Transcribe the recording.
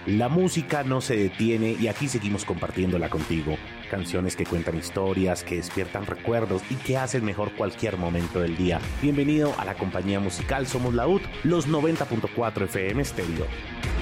La música no se detiene y aquí seguimos compartiéndola contigo. Canciones que cuentan historias, que despiertan recuerdos y que hacen mejor cualquier momento del día. Bienvenido a la compañía musical Somos la UT, los 90.4 FM Stereo.